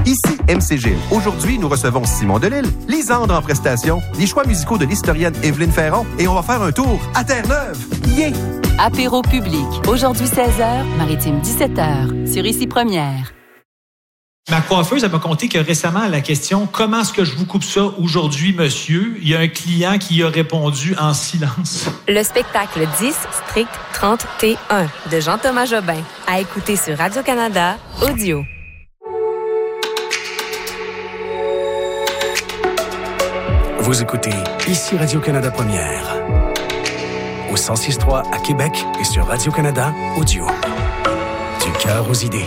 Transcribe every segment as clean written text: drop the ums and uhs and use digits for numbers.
Ici MCG. Aujourd'hui, nous recevons Simon Delille, Lisandre en prestation, les choix musicaux de l'historienne Évelyne Ferron et on va faire un tour à Terre-Neuve. Yeah! Apéro public. Aujourd'hui 16h, Maritime 17h. Sur Ici Première. Ma coiffeuse, elle m'a conté que récemment, à la question « Comment est-ce que je vous coupe ça aujourd'hui, monsieur? » il y a un client qui a répondu en silence. Le spectacle 10 Strict 30 T1 de Jean-Thomas Jobin. À écouter sur Radio-Canada Audio. Vous écoutez Ici Radio-Canada Première. Au 106.3 à Québec et sur Radio-Canada Audio. Du cœur aux idées.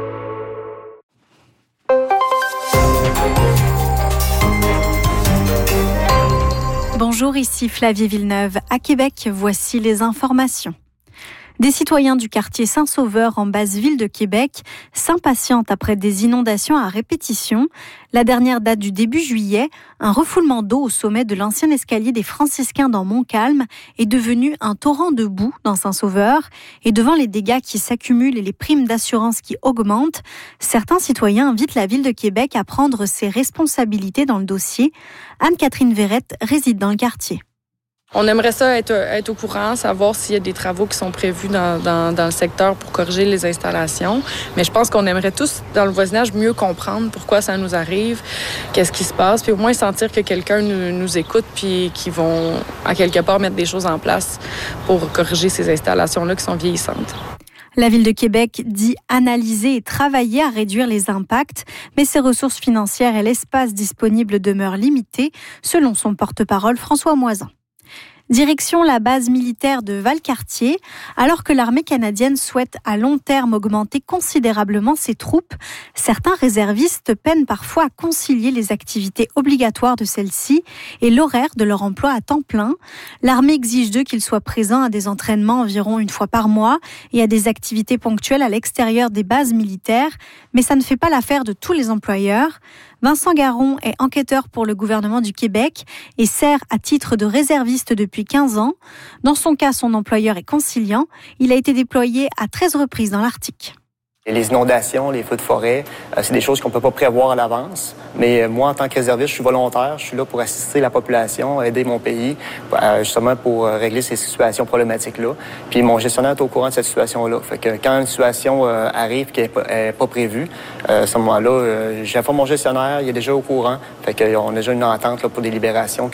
Bonjour, ici Flavie Villeneuve. À Québec, voici les informations. Des citoyens du quartier Saint-Sauveur en basse-ville de Québec s'impatientent après des inondations à répétition. La dernière date du début juillet, un refoulement d'eau au sommet de l'ancien escalier des Franciscains dans Montcalm est devenu un torrent de boue dans Saint-Sauveur. Et devant les dégâts qui s'accumulent et les primes d'assurance qui augmentent, certains citoyens invitent la Ville de Québec à prendre ses responsabilités dans le dossier. Anne-Catherine Verrette réside dans le quartier. On aimerait ça être au courant, savoir s'il y a des travaux qui sont prévus dans le secteur pour corriger les installations. Mais je pense qu'on aimerait tous, dans le voisinage, mieux comprendre pourquoi ça nous arrive, qu'est-ce qui se passe, puis au moins sentir que quelqu'un nous écoute puis qu'ils vont, à quelque part, mettre des choses en place pour corriger ces installations-là qui sont vieillissantes. La Ville de Québec dit analyser et travailler à réduire les impacts, mais ses ressources financières et l'espace disponible demeurent limités, selon son porte-parole François Moisan. Direction la base militaire de Valcartier. Alors que l'armée canadienne souhaite à long terme augmenter considérablement ses troupes, certains réservistes peinent parfois à concilier les activités obligatoires de celles-ci et l'horaire de leur emploi à temps plein. L'armée exige d'eux qu'ils soient présents à des entraînements environ une fois par mois et à des activités ponctuelles à l'extérieur des bases militaires, mais ça ne fait pas l'affaire de tous les employeurs. Vincent Garon est enquêteur pour le gouvernement du Québec et sert à titre de réserviste depuis 15 ans. Dans son cas, son employeur est conciliant. Il a été déployé à 13 reprises dans l'Arctique. Les inondations, les feux de forêt, c'est des choses qu'on ne peut pas prévoir à l'avance. Mais moi, en tant que réserviste, je suis volontaire. Je suis là pour assister la population, aider mon pays, justement pour régler ces situations problématiques-là. Puis mon gestionnaire est au courant de cette situation-là. Fait que quand une situation arrive qui n'est pas prévue, à ce moment-là, j'informe mon gestionnaire, il est déjà au courant. Fait qu'on a déjà une entente là, pour des libérations.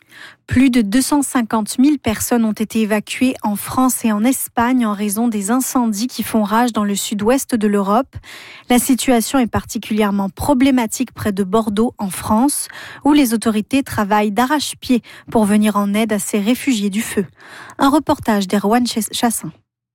Plus de 250 000 personnes ont été évacuées en France et en Espagne en raison des incendies qui font rage dans le sud-ouest de l'Europe. La situation est particulièrement problématique près de Bordeaux, en France, où les autorités travaillent d'arrache-pied pour venir en aide à ces réfugiés du feu. Un reportage d'Erwan Chassin.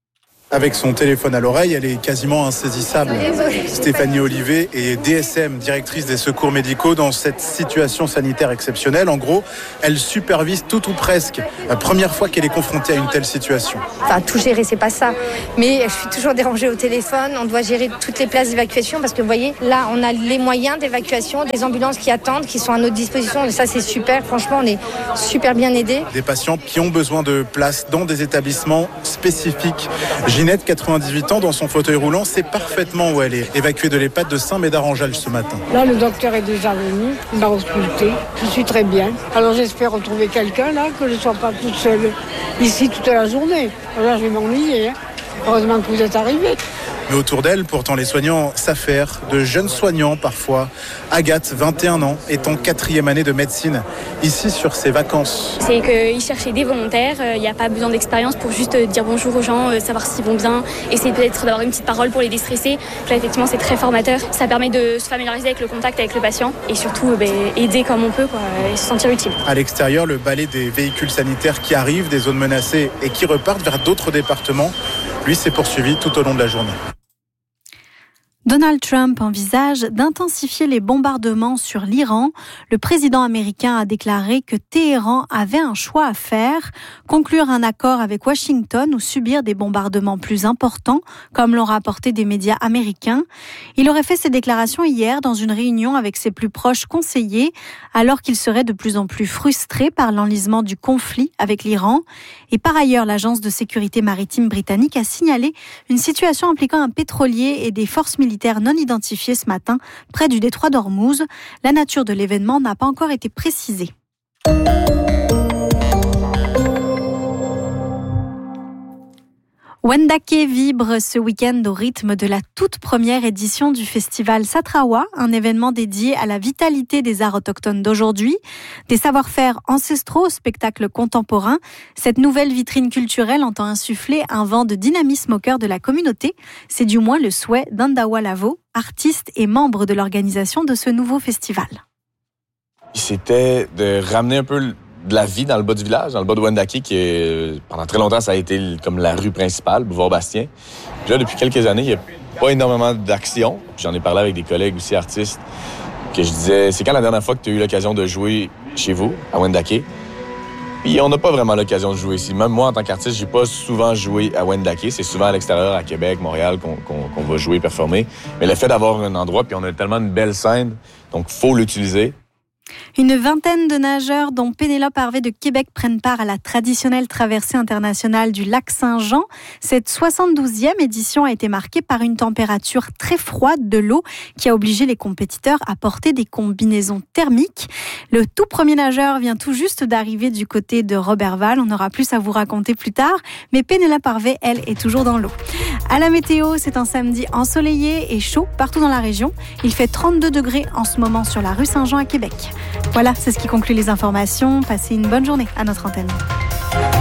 Avec son téléphone à l'oreille, elle est quasiment insaisissable. Stéphanie Olivet est DSM, directrice des secours médicaux dans cette situation sanitaire exceptionnelle. En gros, elle supervise tout ou presque. La première fois qu'elle est confrontée à une telle situation. Enfin, tout gérer, c'est pas ça. Mais je suis toujours dérangée au téléphone. On doit gérer toutes les places d'évacuation parce que vous voyez, là, on a les moyens d'évacuation, des ambulances qui attendent, qui sont à notre disposition. Et ça, c'est super. Franchement, on est super bien aidés. Des patients qui ont besoin de place dans des établissements spécifiques. Ginette, 98 ans, dans son fauteuil roulant, sait parfaitement où elle est. Évacuée de l'EHPAD de Saint-Médard-en-Jalles ce matin. Là, le docteur est déjà venu, il m'a ausculté. Je suis très bien. Alors j'espère retrouver quelqu'un là, que je ne sois pas toute seule ici toute la journée. Alors je vais m'ennuyer. Heureusement que vous êtes arrivés. Mais autour d'elle, pourtant, les soignants s'affairent, de jeunes soignants parfois. Agathe, 21 ans, est en 4e année de médecine, ici sur ses vacances. C'est qu'ils cherchaient des volontaires, il n'y a pas besoin d'expérience pour juste dire bonjour aux gens, savoir s'ils vont bien, essayer peut-être d'avoir une petite parole pour les déstresser. Là, effectivement, c'est très formateur. Ça permet de se familiariser avec le contact avec le patient et surtout aider comme on peut et se sentir utile. À l'extérieur, le balai des véhicules sanitaires qui arrivent des zones menacées et qui repartent vers d'autres départements, lui, s'est poursuivi tout au long de la journée. Donald Trump envisage d'intensifier les bombardements sur l'Iran. Le président américain a déclaré que Téhéran avait un choix à faire, conclure un accord avec Washington ou subir des bombardements plus importants, comme l'ont rapporté des médias américains. Il aurait fait ces déclarations hier dans une réunion avec ses plus proches conseillers, alors qu'il serait de plus en plus frustré par l'enlisement du conflit avec l'Iran. Et par ailleurs, l'agence de sécurité maritime britannique a signalé une situation impliquant un pétrolier et des forces militaires militaire non identifié ce matin près du détroit d'Ormuz. La nature de l'événement n'a pas encore été précisée. Wendake vibre ce week-end au rythme de la toute première édition du festival Satrawa, un événement dédié à la vitalité des arts autochtones d'aujourd'hui, des savoir-faire ancestraux au spectacle contemporain. Cette nouvelle vitrine culturelle entend insuffler un vent de dynamisme au cœur de la communauté. C'est du moins le souhait d'Andawa Lavo, artiste et membre de l'organisation de ce nouveau festival. C'était de ramener un peu de la vie dans le bas du village, dans le bas de Wendake, qui pendant très longtemps, ça a été comme la rue principale, boulevard Bastien. Puis là, depuis quelques années, il n'y a pas énormément d'action. Puis j'en ai parlé avec des collègues aussi artistes, que je disais, c'est quand la dernière fois que tu as eu l'occasion de jouer chez vous, à Wendake? Puis on n'a pas vraiment l'occasion de jouer ici. Même moi, en tant qu'artiste, j'ai pas souvent joué à Wendake. C'est souvent à l'extérieur, à Québec, Montréal, qu'on va jouer, performer. Mais le fait d'avoir un endroit, puis on a tellement une belle scène, donc faut l'utiliser. Une vingtaine de nageurs, dont Pénélope Harvey de Québec, prennent part à la traditionnelle traversée internationale du lac Saint-Jean. Cette 72e édition a été marquée par une température très froide de l'eau qui a obligé les compétiteurs à porter des combinaisons thermiques. Le tout premier nageur vient tout juste d'arriver du côté de Roberval. On aura plus à vous raconter plus tard. Mais Pénélope Harvey, elle, est toujours dans l'eau. À la météo, c'est un samedi ensoleillé et chaud partout dans la région. Il fait 32 degrés en ce moment sur la rue Saint-Jean à Québec. Voilà, c'est ce qui conclut les informations. Passez une bonne journée à notre antenne.